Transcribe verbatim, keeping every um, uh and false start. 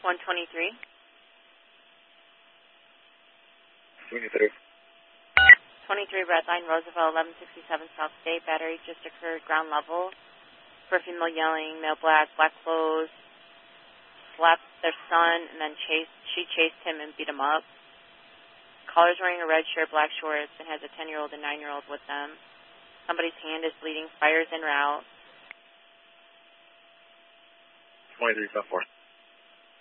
one twenty-three. twenty-three. twenty-three Redline Roosevelt, eleven sixty-seven South State. Battery just occurred ground level. For female yelling, male black, black clothes, slapped their son, and then chased. She chased him and beat him up. Caller's wearing a red shirt, black shorts, and has a ten-year-old and nine-year-old with them. Somebody's hand is bleeding. Fire's en route. twenty-three, South four.